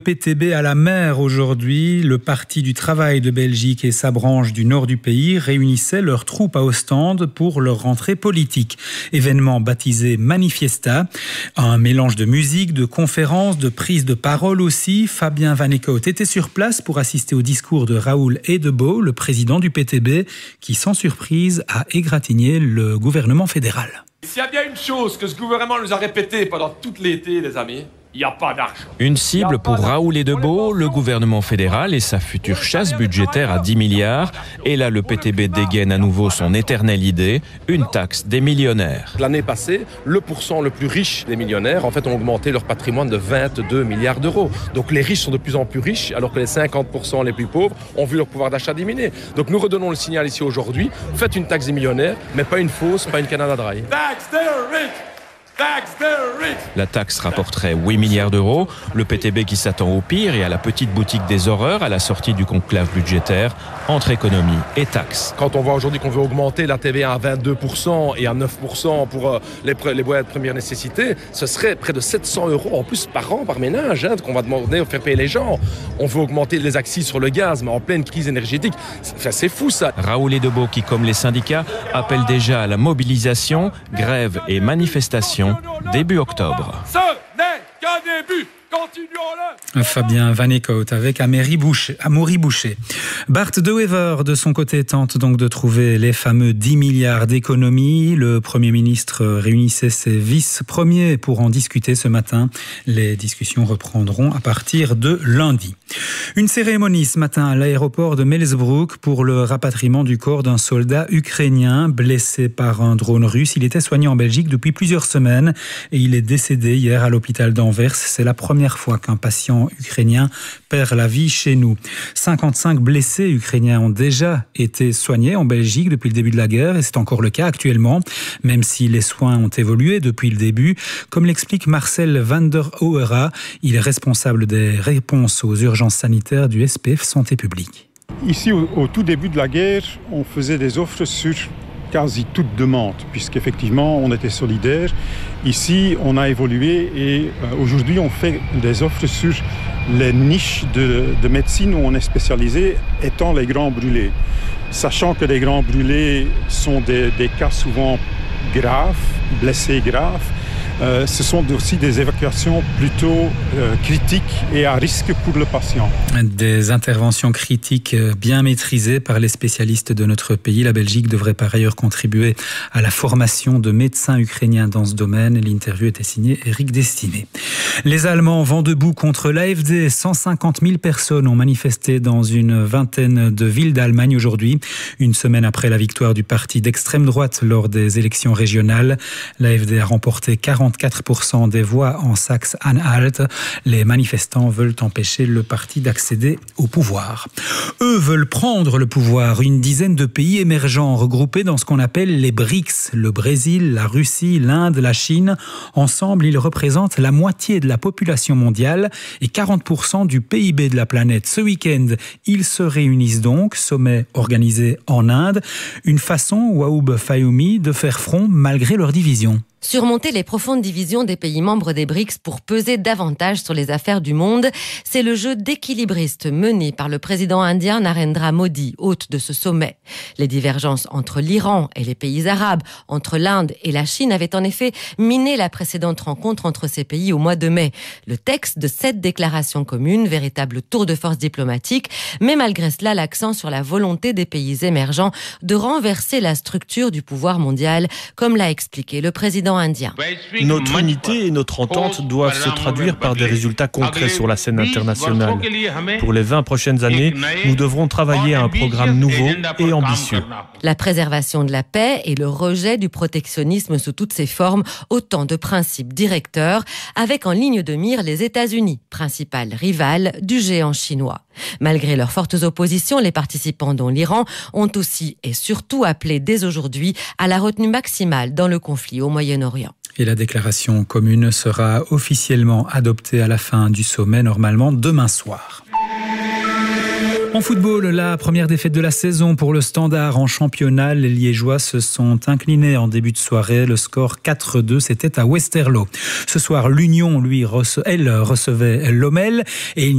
PTB à la mer aujourd'hui, le Parti du travail de Belgique et sa branche du nord du pays réunissaient leurs troupes à Ostende pour leur rentrée politique. Événement baptisé Manifesta, un mélange de musique, de conférences, de prises de parole aussi. Fabien Van Eekhout était sur place pour assister au discours de Raoul Edebo, le président du PTB, qui sans surprise a égratigné le gouvernement fédéral. S'il y a bien une chose que ce gouvernement nous a répété pendant tout l'été, les amis, il n'y a pas d'argent. Une cible pour Raoul Edebo, le gouvernement fédéral et sa future chasse budgétaire à 10 milliards. Et là, le PTB dégaine à nouveau son éternelle idée, une taxe des millionnaires. L'année passée, le pourcent le plus riche des millionnaires, en fait, ont augmenté leur patrimoine de 22 milliards d'euros. Donc les riches sont de plus en plus riches, alors que les 50% les plus pauvres ont vu leur pouvoir d'achat diminuer. Donc nous redonnons le signal ici aujourd'hui, faites une taxe des millionnaires, mais pas une fausse, pas une Canada Dry. La taxe rapporterait 8 milliards d'euros. Le PTB qui s'attend au pire et à la petite boutique des horreurs à la sortie du conclave budgétaire entre économie et taxes. Quand on voit aujourd'hui qu'on veut augmenter la TVA à 22% et à 9% pour les boîtes de première nécessité, ce serait près de 700 € en plus par an, par ménage, qu'on va demander à faire payer les gens. On veut augmenter les accises sur le gaz, mais en pleine crise énergétique. C'est fou ça. Raoul Edebo qui, comme les syndicats, appelle déjà à la mobilisation, grève et manifestation début octobre. Ce n'est qu'un début. Continuons-le. Fabien Van Eekhout avec Amaury Boucher. Bart De Wever, de son côté, tente donc de trouver les fameux 10 milliards d'économies. Le Premier ministre réunissait ses vice-premiers pour en discuter ce matin. Les discussions reprendront à partir de lundi. Une cérémonie ce matin à l'aéroport de Melsbroek pour le rapatriement du corps d'un soldat ukrainien blessé par un drone russe. Il était soigné en Belgique depuis plusieurs semaines et il est décédé hier à l'hôpital d'Anvers. C'est la première fois qu'un patient ukrainien perd la vie chez nous. 55 blessés ukrainiens ont déjà été soignés en Belgique depuis le début de la guerre et c'est encore le cas actuellement, même si les soins ont évolué depuis le début. Comme l'explique Marcel van der Ouwera, il est responsable des réponses aux urgences sanitaires du SPF Santé publique. Ici, au tout début de la guerre, on faisait des offres sur quasi toute demande, puisqu'effectivement, on était solidaires. Ici, on a évolué et aujourd'hui, on fait des offres sur les niches de médecine où on est spécialisé, étant les grands brûlés. Sachant que les grands brûlés sont des cas souvent graves, blessés graves, ce sont aussi des évacuations plutôt critiques et à risque pour le patient. Des interventions critiques bien maîtrisées par les spécialistes de notre pays. La Belgique devrait par ailleurs contribuer à la formation de médecins ukrainiens dans ce domaine. L'interview était signée Eric Destiné. Les Allemands vont debout contre l'AfD. 150 000 personnes ont manifesté dans une vingtaine de villes d'Allemagne aujourd'hui, une semaine après la victoire du parti d'extrême droite lors des élections régionales. L'AfD a remporté 44% des voix en Saxe-Anhalt. Les manifestants veulent empêcher le parti d'accéder au pouvoir. Eux veulent prendre le pouvoir. Une dizaine de pays émergents regroupés dans ce qu'on appelle les BRICS. Le Brésil, la Russie, l'Inde, la Chine. Ensemble, ils représentent la moitié de la population mondiale et 40% du PIB de la planète. Ce week-end, ils se réunissent donc, sommet organisé en Inde. Une façon, Wahoub Fayoumi, de faire front malgré leurs divisions. Surmonter les profondes divisions des pays membres des BRICS pour peser davantage sur les affaires du monde, c'est le jeu d'équilibriste mené par le président indien Narendra Modi, hôte de ce sommet. Les divergences entre l'Iran et les pays arabes, entre l'Inde et la Chine avaient en effet miné la précédente rencontre entre ces pays au mois de mai. Le texte de 7 déclarations communes, véritable tour de force diplomatique, met malgré cela l'accent sur la volonté des pays émergents de renverser la structure du pouvoir mondial, comme l'a expliqué le président indien. Notre unité et notre entente doivent se traduire par des résultats concrets sur la scène internationale. Pour les 20 prochaines années, nous devrons travailler à un programme nouveau et ambitieux. La préservation de la paix et le rejet du protectionnisme sous toutes ses formes, autant de principes directeurs, avec en ligne de mire les États-Unis, principal rival du géant chinois. Malgré leurs fortes oppositions, les participants, dont l'Iran, ont aussi et surtout appelé dès aujourd'hui à la retenue maximale dans le conflit au Moyen-Orient. Et la déclaration commune sera officiellement adoptée à la fin du sommet, normalement demain soir. En football, la première défaite de la saison pour le Standard en championnat. Les Liégeois se sont inclinés en début de soirée. Le score 4-2, c'était à Westerlo. Ce soir, l'Union, elle recevait Lommel et